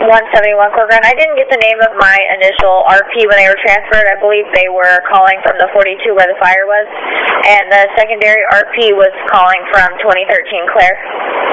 171 Corcoran. I didn't get the name of my initial RP when they were transferred. I believe they were calling from the 42 where the fire was, and the secondary RP was calling from 2013 Claire.